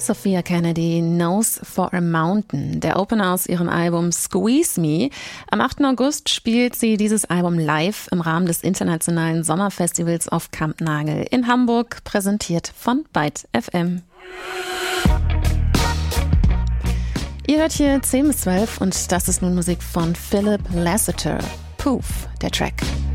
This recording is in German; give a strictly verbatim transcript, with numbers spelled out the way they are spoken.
Sophia Kennedy, Nose for a Mountain, der Opener aus ihrem Album Squeeze Me. Am achten August spielt sie dieses Album live im Rahmen des internationalen Sommerfestivals auf Kampnagel in Hamburg, präsentiert von Byte F M. Ihr hört hier zehn bis zwölf und das ist nun Musik von Philip Lassiter. Poof, der Track.